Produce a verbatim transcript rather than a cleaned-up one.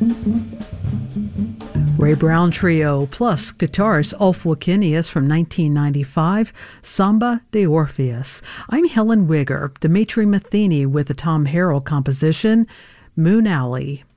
Ray Brown Trio plus guitarist Ulf Wakenius from nineteen ninety-five, Samba de Orpheus. I'm Helen Wigger, Dimitri Matheny with the Tom Harrell composition, Moon Alley.